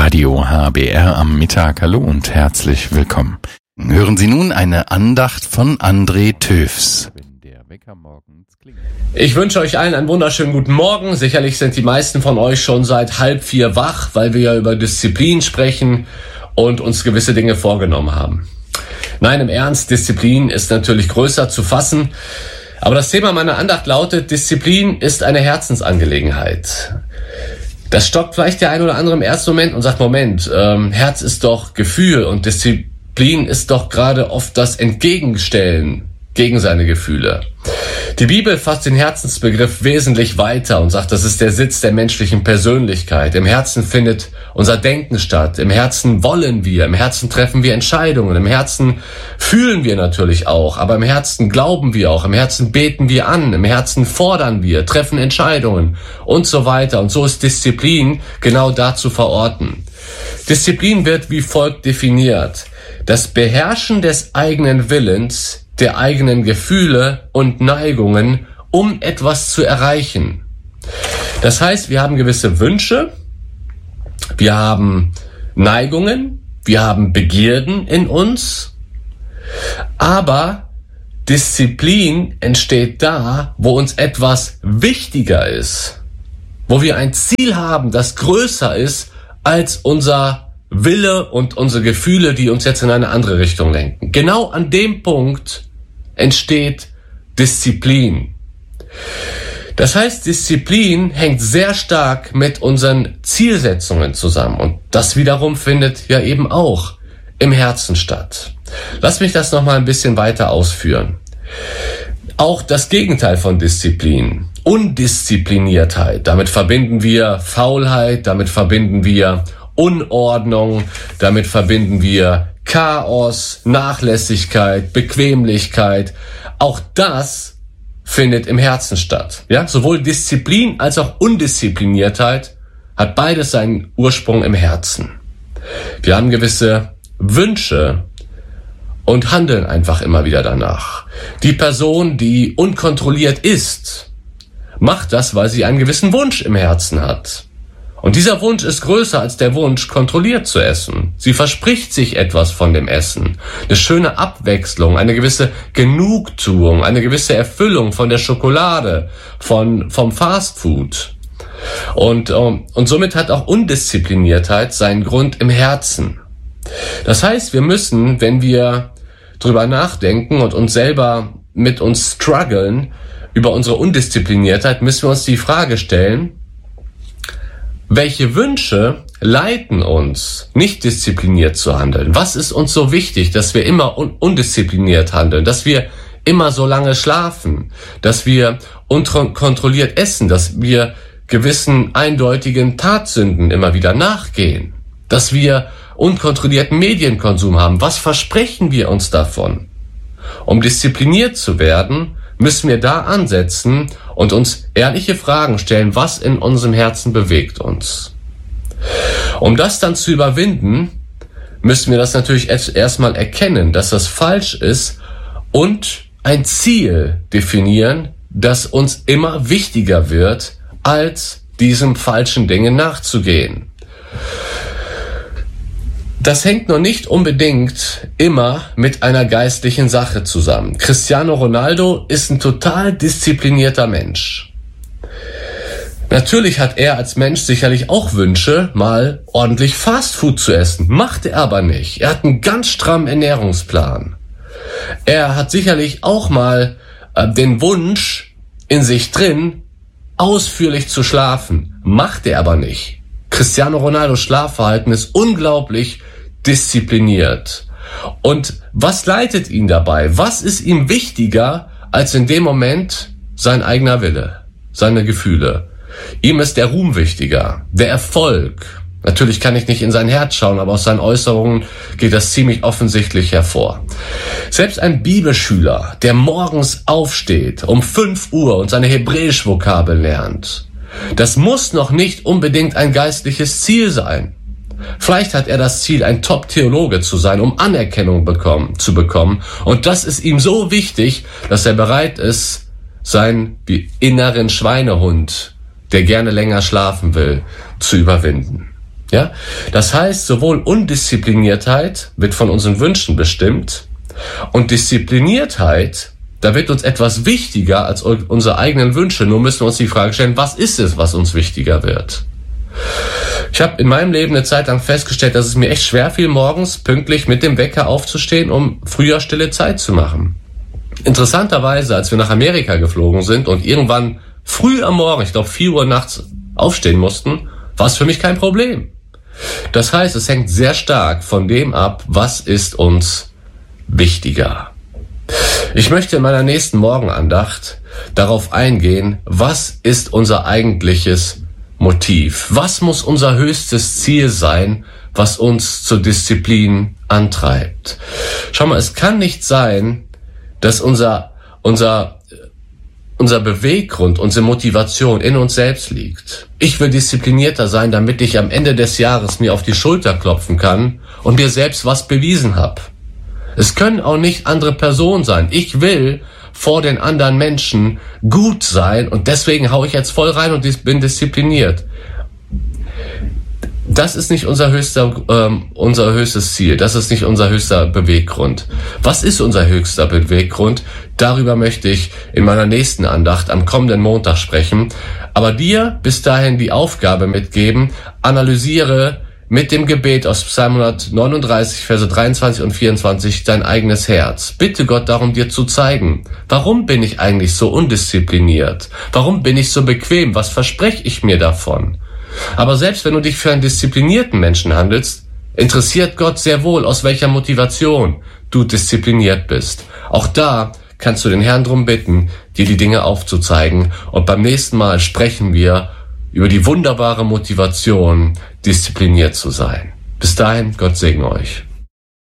Radio HBR am Mittag. Hallo und herzlich willkommen. Hören Sie nun eine Andacht von André Töfs. Ich wünsche euch allen einen wunderschönen guten Morgen. Sicherlich sind die meisten von euch schon seit 3:30 wach, weil wir ja über Disziplin sprechen und uns gewisse Dinge vorgenommen haben. Nein, im Ernst, Disziplin ist natürlich größer zu fassen. Aber das Thema meiner Andacht lautet, Disziplin ist eine Herzensangelegenheit. Das stockt vielleicht der ein oder andere im ersten Moment und sagt, Moment, Herz ist doch Gefühl und Disziplin ist doch gerade oft das Entgegenstellen gegen seine Gefühle. Die Bibel fasst den Herzensbegriff wesentlich weiter und sagt, das ist der Sitz der menschlichen Persönlichkeit. Im Herzen findet unser Denken statt. Im Herzen wollen wir, im Herzen treffen wir Entscheidungen, im Herzen fühlen wir natürlich auch, aber im Herzen glauben wir auch, im Herzen beten wir an, im Herzen fordern wir, treffen Entscheidungen und so weiter. Und so ist Disziplin genau da zu verorten. Disziplin wird wie folgt definiert: Das Beherrschen des eigenen Willens, der eigenen Gefühle und Neigungen, um etwas zu erreichen. Das heißt, wir haben gewisse Wünsche, wir haben Neigungen, wir haben Begierden in uns, aber Disziplin entsteht da, wo uns etwas wichtiger ist, wo wir ein Ziel haben, das größer ist als unser Wille und unsere Gefühle, die uns jetzt in eine andere Richtung lenken. Genau an dem Punkt entsteht Disziplin. Das heißt, Disziplin hängt sehr stark mit unseren Zielsetzungen zusammen und das wiederum findet ja eben auch im Herzen statt. Lass mich das nochmal ein bisschen weiter ausführen. Auch das Gegenteil von Disziplin, Undiszipliniertheit, damit verbinden wir Faulheit, damit verbinden wir Unordnung, damit verbinden wir Chaos, Nachlässigkeit, Bequemlichkeit. Auch das findet im Herzen statt. Ja, sowohl Disziplin als auch Undiszipliniertheit hat beides seinen Ursprung im Herzen. Wir haben gewisse Wünsche und handeln einfach immer wieder danach. Die Person, die unkontrolliert isst, macht das, weil sie einen gewissen Wunsch im Herzen hat. Und dieser Wunsch ist größer als der Wunsch, kontrolliert zu essen. Sie verspricht sich etwas von dem Essen. Eine schöne Abwechslung, eine gewisse Genugtuung, eine gewisse Erfüllung von der Schokolade, vom Fastfood. Und somit hat auch Undiszipliniertheit seinen Grund im Herzen. Das heißt, wir müssen, wenn wir drüber nachdenken und uns selber mit uns strugglen über unsere Undiszipliniertheit, müssen wir uns die Frage stellen, welche Wünsche leiten uns, nicht diszipliniert zu handeln? Was ist uns so wichtig, dass wir immer undiszipliniert handeln, dass wir immer so lange schlafen, dass wir unkontrolliert essen, dass wir gewissen eindeutigen Tatsünden immer wieder nachgehen, dass wir unkontrollierten Medienkonsum haben? Was versprechen wir uns davon? Um diszipliniert zu werden, müssen wir da ansetzen und uns ehrliche Fragen stellen, was in unserem Herzen bewegt uns. Um das dann zu überwinden, müssen wir das natürlich erstmal erkennen, dass das falsch ist und ein Ziel definieren, das uns immer wichtiger wird, als diesem falschen Dinge nachzugehen. Das hängt noch nicht unbedingt immer mit einer geistlichen Sache zusammen. Cristiano Ronaldo ist ein total disziplinierter Mensch. Natürlich hat er als Mensch sicherlich auch Wünsche, mal ordentlich Fastfood zu essen. Macht er aber nicht. Er hat einen ganz strammen Ernährungsplan. Er hat sicherlich auch mal den Wunsch in sich drin, ausführlich zu schlafen. Macht er aber nicht. Cristiano Ronaldos Schlafverhalten ist unglaublich diszipliniert. Und was leitet ihn dabei? Was ist ihm wichtiger als in dem Moment sein eigener Wille, seine Gefühle? Ihm ist der Ruhm wichtiger, der Erfolg. Natürlich kann ich nicht in sein Herz schauen, aber aus seinen Äußerungen geht das ziemlich offensichtlich hervor. Selbst ein Bibelschüler, der morgens aufsteht um 5 Uhr und seine Hebräisch-Vokabel lernt, das muss noch nicht unbedingt ein geistliches Ziel sein. Vielleicht hat er das Ziel, ein Top-Theologe zu sein, um Anerkennung zu bekommen. Und das ist ihm so wichtig, dass er bereit ist, seinen inneren Schweinehund, der gerne länger schlafen will, zu überwinden. Ja, das heißt, sowohl Undiszipliniertheit wird von unseren Wünschen bestimmt und Diszipliniertheit, da wird uns etwas wichtiger als unsere eigenen Wünsche. Nur müssen wir uns die Frage stellen, was ist es, was uns wichtiger wird? Ich habe in meinem Leben eine Zeit lang festgestellt, dass es mir echt schwer fiel, morgens pünktlich mit dem Wecker aufzustehen, um früher stille Zeit zu machen. Interessanterweise, als wir nach Amerika geflogen sind und irgendwann früh am Morgen, ich glaube 4 Uhr nachts aufstehen mussten, war es für mich kein Problem. Das heißt, es hängt sehr stark von dem ab, was ist uns wichtiger. Ich möchte in meiner nächsten Morgenandacht darauf eingehen, was ist unser eigentliches Motiv? Was muss unser höchstes Ziel sein, was uns zur Disziplin antreibt? Schau mal, es kann nicht sein, dass unser Beweggrund, unsere Motivation in uns selbst liegt. Ich will disziplinierter sein, damit ich am Ende des Jahres mir auf die Schulter klopfen kann und mir selbst was bewiesen habe. Es können auch nicht andere Personen sein. Ich will vor den anderen Menschen gut sein und deswegen haue ich jetzt voll rein und bin diszipliniert. Das ist nicht unser höchstes Ziel. Das ist nicht unser höchster Beweggrund. Was ist unser höchster Beweggrund? Darüber möchte ich in meiner nächsten Andacht am kommenden Montag sprechen. Aber dir bis dahin die Aufgabe mitgeben, analysiere mit dem Gebet aus Psalm 139, Verse 23 und 24 dein eigenes Herz. Bitte Gott darum, dir zu zeigen, warum bin ich eigentlich so undiszipliniert? Warum bin ich so bequem? Was verspreche ich mir davon? Aber selbst wenn du dich für einen disziplinierten Menschen handelst, interessiert Gott sehr wohl, aus welcher Motivation du diszipliniert bist. Auch da kannst du den Herrn darum bitten, dir die Dinge aufzuzeigen. Und beim nächsten Mal sprechen wir über die wunderbare Motivation, diszipliniert zu sein. Bis dahin, Gott segne euch.